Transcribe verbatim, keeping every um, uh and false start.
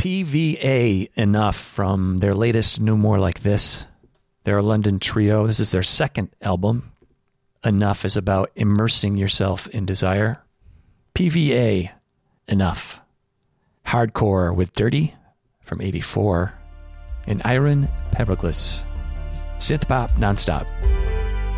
P V A Enough from their latest No More Like This. They're a London trio. This is their second album. Enough is about immersing yourself in desire. P V A Enough. Hardcore with Dirty from eighty-four. And Iron Pereglis. Synth pop nonstop.